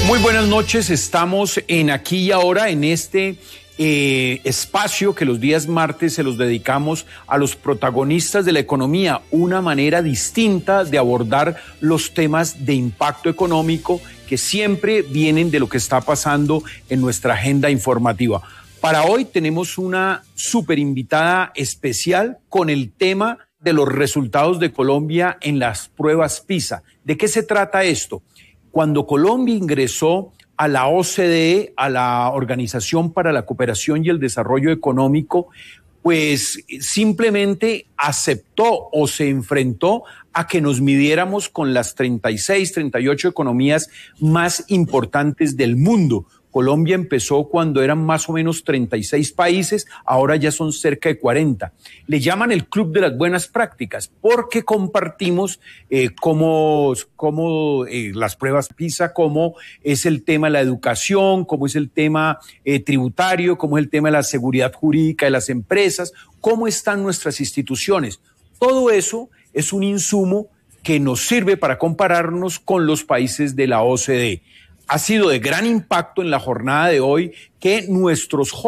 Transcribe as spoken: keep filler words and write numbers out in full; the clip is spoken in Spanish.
Muy buenas noches, estamos en Aquí y Ahora, en este eh, espacio que los días martes se los dedicamos a los protagonistas de la economía, una manera distinta de abordar los temas de impacto económico que siempre vienen de lo que está pasando en nuestra agenda informativa. Para hoy tenemos una súper invitada especial con el tema de los resultados de Colombia en las pruebas PISA. ¿De qué se trata esto? Cuando Colombia ingresó a la O C D E, a la Organización para la Cooperación y el Desarrollo Económico, pues simplemente aceptó o se enfrentó a que nos midiéramos con las treinta y seis, treinta y ocho economías más importantes del mundo. Colombia empezó cuando eran más o menos treinta y seis países, ahora ya son cerca de cuarenta. Le llaman el Club de las Buenas Prácticas porque compartimos eh, cómo, cómo eh, las pruebas PISA, cómo es el tema de la educación, cómo es el tema eh, tributario, cómo es el tema de la seguridad jurídica de las empresas, cómo están nuestras instituciones. Todo eso es un insumo que nos sirve para compararnos con los países de la O C D E. Ha sido de gran impacto en la jornada de hoy que nuestros jóvenes